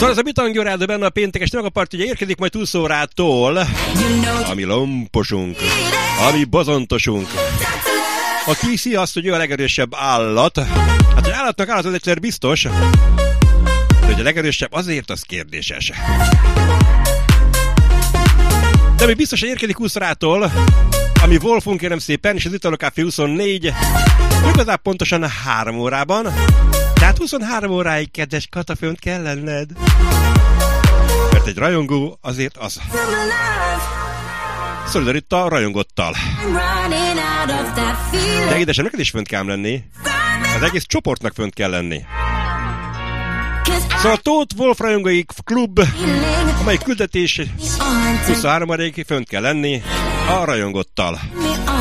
Szóval ez a Bitangjó Rádió benne a péntekes magapart, ugye érkezik majd 20 órától, ami lomposunk, ami bozontosunk. Aki hiszi azt, hogy ő a legerősebb állat, hát hogy állatnak állat az egyszer biztos, de hogy a legerősebb azért az kérdéses. De mi biztosan érkezik 20 órától, ami Wolfunk kérem szépen, és az Italo Café 24, igazából pontosan 3 órában. Tehát 23 óráig, kedves Kata, fönt kell lenned. Mert egy rajongó azért az. Szolidarita rajongottal. De édesem, neked is fönt kell lenni. Az egész csoportnak fönt kell lenni. Szóval a Tóth Wolf rajongói klub, amely küldetés 23-ig fönt kell lenni a rajongottal.